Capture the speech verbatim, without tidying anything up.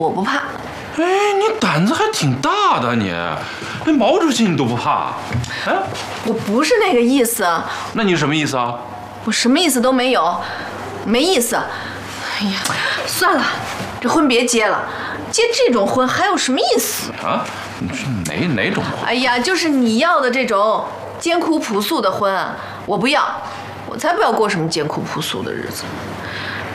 我不怕。 哎，你胆子还挺大的你，连毛主席你都不怕？哎， 我不是那个意思。 那你什么意思啊？ 我什么意思都没有，没意思。哎呀，算了，这婚别结了，结这种婚还有什么意思啊？你是哪哪种婚？ 哎呀，就是你要的这种艰苦朴素的婚，我不要，我才不要过什么艰苦朴素的日子。